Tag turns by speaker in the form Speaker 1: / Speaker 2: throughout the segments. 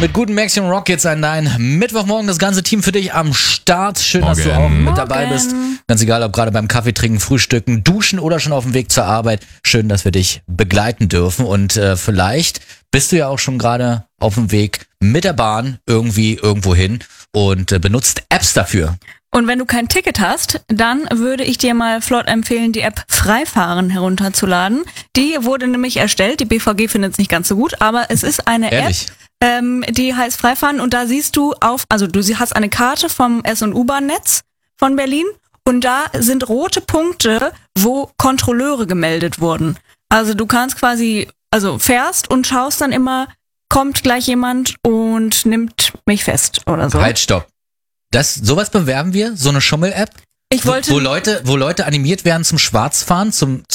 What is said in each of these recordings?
Speaker 1: Mit guten Maximum Rock jetzt an dein Mittwochmorgen. Das ganze Team für dich am Start. Schön, dass du auch mit dabei bist. Ganz egal, ob gerade beim Kaffee trinken, Frühstücken, Duschen oder schon auf dem Weg zur Arbeit. Schön, dass wir dich begleiten dürfen. Und vielleicht bist du ja auch schon gerade auf dem Weg mit der Bahn irgendwie irgendwo hin und benutzt Apps dafür.
Speaker 2: Und wenn du kein Ticket hast, dann würde ich dir mal flott empfehlen, die App Freifahren herunterzuladen. Die wurde nämlich erstellt, die BVG findet es nicht ganz so gut, aber es ist eine
Speaker 1: Ehrlich?
Speaker 2: App, die heißt Freifahren und da siehst du du hast eine Karte vom S- und U-Bahn-Netz von Berlin und da sind rote Punkte, wo Kontrolleure gemeldet wurden. Also du kannst fährst und schaust dann immer, kommt gleich jemand und nimmt mich fest oder so.
Speaker 1: Halt, stopp. Sowas bewerben wir? So eine Schummel-App? Wo Leute animiert werden zum Schwarzfahren,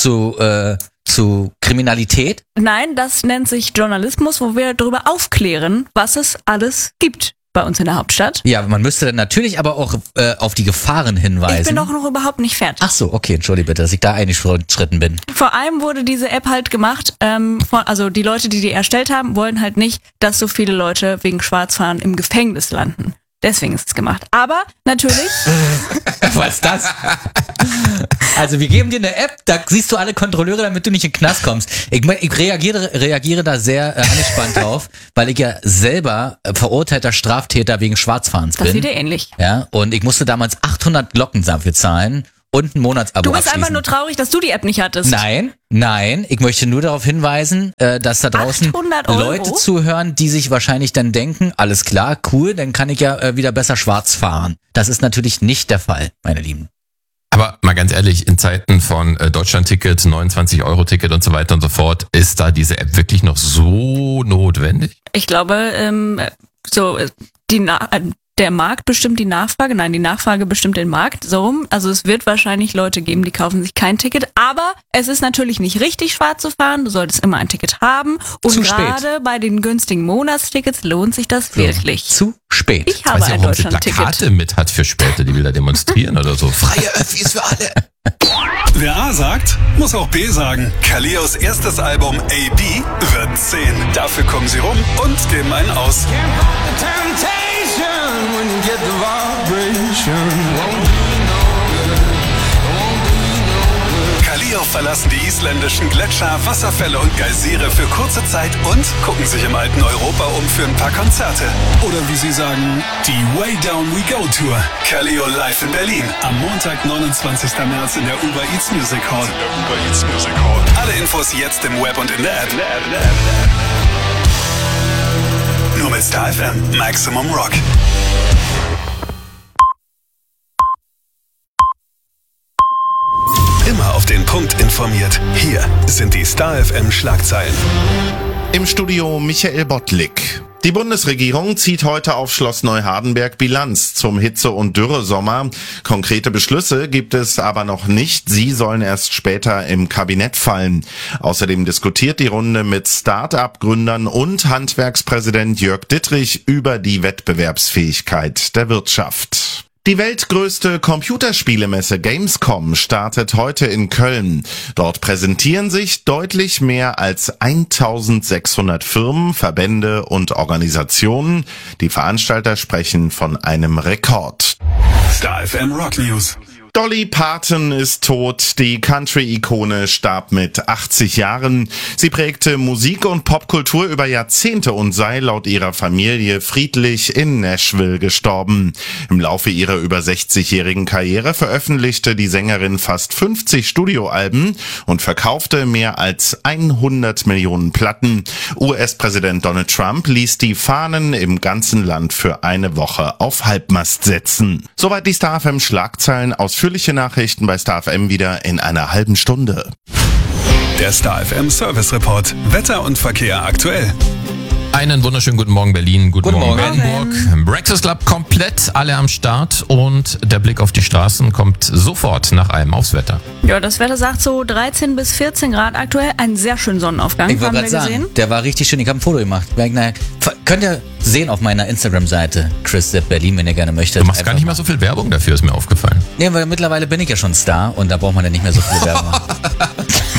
Speaker 1: zu Kriminalität?
Speaker 2: Nein, das nennt sich Journalismus, wo wir darüber aufklären, was es alles gibt bei uns in der Hauptstadt.
Speaker 1: Ja, man müsste dann natürlich aber auch auf die Gefahren hinweisen.
Speaker 2: Ich bin doch noch überhaupt nicht fertig.
Speaker 1: Ach so, okay, entschuldige bitte, dass ich da eingeschritten bin.
Speaker 2: Vor allem wurde diese App halt gemacht, die Leute, die erstellt haben, wollen halt nicht, dass so viele Leute wegen Schwarzfahren im Gefängnis landen. Deswegen ist es gemacht. Aber natürlich...
Speaker 1: Was ist das? Also wir geben dir eine App, da siehst du alle Kontrolleure, damit du nicht in den Knast kommst. Ich reagiere da sehr angespannt drauf, weil ich ja selber verurteilter Straftäter wegen Schwarzfahrens bin.
Speaker 2: Das sieht dir ähnlich.
Speaker 1: Ja, und ich musste damals 800 Glocken dafür zahlen und ein Monatsabo
Speaker 2: Du bist
Speaker 1: abschließen.
Speaker 2: einfach nur traurig, dass du die App nicht hattest.
Speaker 1: Nein, ich möchte nur darauf hinweisen, dass da draußen
Speaker 2: 800 Euro?
Speaker 1: Leute zuhören, die sich wahrscheinlich dann denken, alles klar, cool, dann kann ich ja wieder besser schwarz fahren. Das ist natürlich nicht der Fall, meine Lieben.
Speaker 3: Aber mal ganz ehrlich, in Zeiten von Deutschland-Ticket, 29-Euro-Ticket und so weiter und so fort, ist da diese App wirklich noch so notwendig?
Speaker 2: Ich glaube, der Markt bestimmt die Nachfrage. Nein, die Nachfrage bestimmt den Markt. So rum. Also es wird wahrscheinlich Leute geben, die kaufen sich kein Ticket. Aber es ist natürlich nicht richtig, schwarz zu fahren. Du solltest immer ein Ticket haben. Und gerade bei den günstigen Monatstickets lohnt sich das wirklich.
Speaker 1: Zu spät.
Speaker 2: Ich habe ein Deutschland-Ticket.
Speaker 3: Plakate mit hat für später, die will da demonstrieren oder so. Freie Öffis für alle.
Speaker 4: Wer A sagt, muss auch B sagen. Kalios erstes Album AB wird 10. Dafür kommen sie rum und geben einen aus. Kalio verlassen die isländischen Gletscher, Wasserfälle und Geysire für kurze Zeit und gucken sich im alten Europa um für ein paar Konzerte. Oder wie sie sagen, die Way Down We Go Tour. Kalio live in Berlin. Am Montag, 29. März in der Uber Eats Music Hall. Alle Infos jetzt im Web und in der App. Nur mit Star FM. Maximum Rock. Immer auf den Punkt informiert. Hier sind die Star FM Schlagzeilen.
Speaker 5: Im Studio Michael Bottlik. Die Bundesregierung zieht heute auf Schloss Neuhardenberg Bilanz zum Hitze- und Dürresommer. Konkrete Beschlüsse gibt es aber noch nicht. Sie sollen erst später im Kabinett fallen. Außerdem diskutiert die Runde mit Start-up-Gründern und Handwerkspräsident Jörg Dittrich über die Wettbewerbsfähigkeit der Wirtschaft. Die weltgrößte Computerspielemesse Gamescom startet heute in Köln. Dort präsentieren sich deutlich mehr als 1600 Firmen, Verbände und Organisationen. Die Veranstalter sprechen von einem Rekord.
Speaker 4: Star FM Rock News.
Speaker 5: Dolly Parton ist tot. Die Country-Ikone starb mit 80 Jahren. Sie prägte Musik- und Popkultur über Jahrzehnte und sei laut ihrer Familie friedlich in Nashville gestorben. Im Laufe ihrer über 60-jährigen Karriere veröffentlichte die Sängerin fast 50 Studioalben und verkaufte mehr als 100 Millionen Platten. US-Präsident Donald Trump ließ die Fahnen im ganzen Land für eine Woche auf Halbmast setzen. Soweit die Star FM Schlagzeilen. Ausführliche Nachrichten bei Star FM wieder in einer halben Stunde.
Speaker 4: Der Star FM Service Report. Wetter und Verkehr aktuell.
Speaker 3: Einen wunderschönen guten Morgen Berlin, guten Morgen Brandenburg. Breakfast Club komplett, alle am Start und der Blick auf die Straßen kommt sofort nach einem aufs Wetter.
Speaker 2: Ja, das Wetter sagt so 13 bis 14 Grad aktuell. Einen sehr schönen Sonnenaufgang,
Speaker 1: Ich wollte
Speaker 2: haben wir
Speaker 1: gerade
Speaker 2: gesehen.
Speaker 1: sagen, der war richtig schön. Ich habe ein Foto gemacht. Könnt ihr sehen auf meiner Instagram-Seite, Chris Sepp Berlin, wenn ihr gerne möchtet.
Speaker 3: Du machst gar nicht mehr so viel Werbung dafür, ist mir aufgefallen.
Speaker 1: Nee, weil mittlerweile bin ich ja schon Star und da braucht man ja nicht mehr so viel Werbung.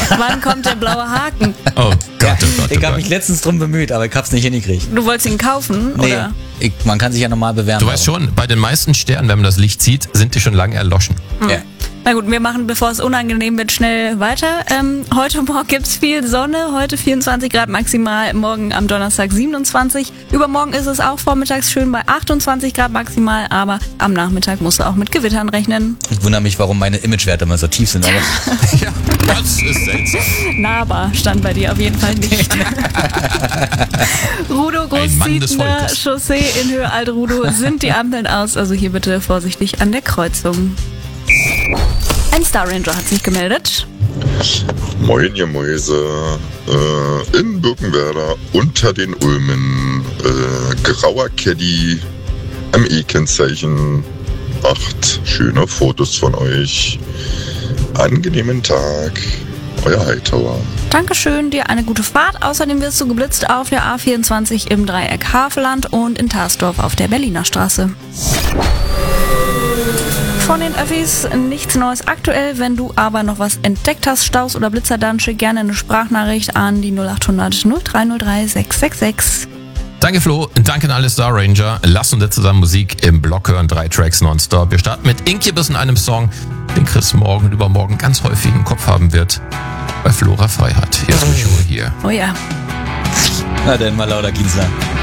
Speaker 2: Wann kommt der blaue Haken?
Speaker 3: Oh Gott, oh Gott,
Speaker 1: Ich habe mich letztens drum bemüht, aber ich hab's nicht hingekriegt.
Speaker 2: Du wolltest ihn kaufen, oder?
Speaker 1: Man kann sich ja normal bewerben.
Speaker 3: Du weißt schon, bei den meisten Sternen, wenn man das Licht sieht, sind die schon lange erloschen.
Speaker 1: Ja.
Speaker 2: Na gut, wir machen, bevor es unangenehm wird, schnell weiter. Heute Morgen gibt's viel Sonne, heute 24 Grad maximal, morgen am Donnerstag 27. Übermorgen ist es auch vormittags schön bei 28 Grad maximal, aber am Nachmittag musst du auch mit Gewittern rechnen.
Speaker 1: Ich wundere mich, warum meine Imagewerte immer so tief sind. Aber
Speaker 3: Ja, das ist seltsam.
Speaker 2: Nahbar stand bei dir auf jeden Fall nicht. Rudow,
Speaker 3: Ein Mann des
Speaker 2: Großzietner,
Speaker 3: Volkes.
Speaker 2: Chaussee in Höhe Alt-Rudow sind die Ampeln aus, also hier bitte vorsichtig an der Kreuzung. Ein Star Ranger hat sich gemeldet.
Speaker 6: Moin, ihr Mäuse. In Birkenwerder unter den Ulmen. Grauer Caddy. ME-Kennzeichen. Macht schöne Fotos von euch. Angenehmen Tag. Euer Hightower.
Speaker 2: Dankeschön, dir eine gute Fahrt. Außerdem wirst du geblitzt auf der A24 im Dreieck Havelland und in Tarsdorf auf der Berliner Straße. Von den Öffis nichts Neues aktuell. Wenn du aber noch was entdeckt hast, Staus oder Blitzer, dann schick gerne eine Sprachnachricht an die 0800 0303 666.
Speaker 3: Danke Flo, danke an alle Star Ranger. Lass uns jetzt zusammen Musik im Block hören, 3 Tracks nonstop. Wir starten mit Incubus in einem Song, den Chris morgen und übermorgen ganz häufig im Kopf haben wird, weil Flora frei hat. Hier ist Micho hier.
Speaker 2: Oh ja.
Speaker 1: na denn mal lauter Kienzler.